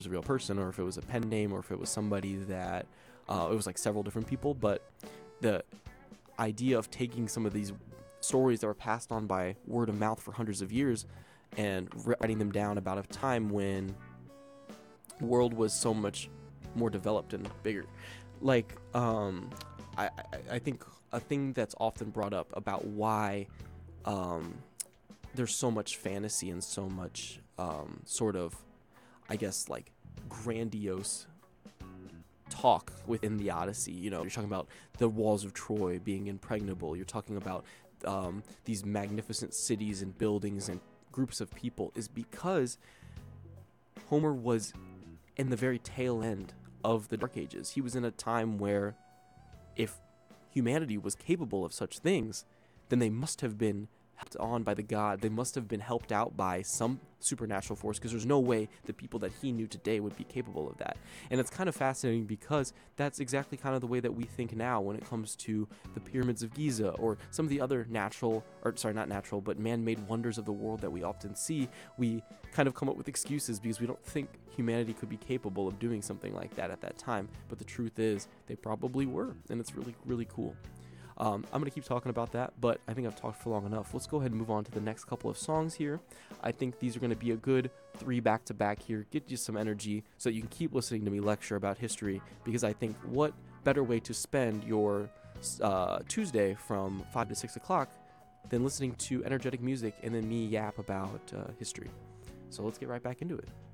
was a real person, or if it was a pen name, or if it was somebody that it was like several different people. But the idea of taking some of these stories that were passed on by word of mouth for hundreds of years and writing them down about a time when the world was so much more developed and bigger. Like, I think a thing that's often brought up about why um, there's so much fantasy and so much sort of, I guess, like grandiose talk within the Odyssey. You know, you're talking about the walls of Troy being impregnable. You're talking about these magnificent cities and buildings and groups of people, is because Homer was in the very tail end of the Dark Ages. He was in a time where if humanity was capable of such things, then they must have been helped on by the god. They must have been helped out by some supernatural force, because there's no way the people that he knew today would be capable of that. And it's kind of fascinating because that's exactly kind of the way that we think now when it comes to the pyramids of Giza or some of the other natural, or sorry, not natural, but man-made wonders of the world that we often see. We kind of come up with excuses because we don't think humanity could be capable of doing something like that at that time. But the truth is, they probably were, and it's really, really cool. I'm going to keep talking about that, but I think I've talked for long enough. Let's go ahead and move on to the next couple of songs here. I think these are going to be a good 3 back-to-back here, get you some energy so that you can keep listening to me lecture about history, because I think what better way to spend your Tuesday from 5 to 6 o'clock than listening to energetic music and then me yap about history. So let's get right back into it.